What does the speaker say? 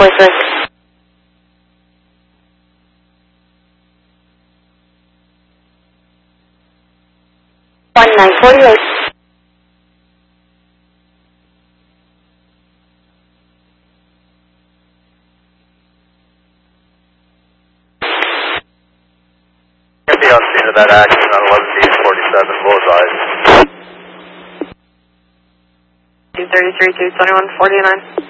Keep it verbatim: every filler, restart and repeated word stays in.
forty-three. One nine forty-eight. Can be on scene of that accident on eleven B forty-seven Bullseye. two thirty-three, two twenty-one, forty-nine.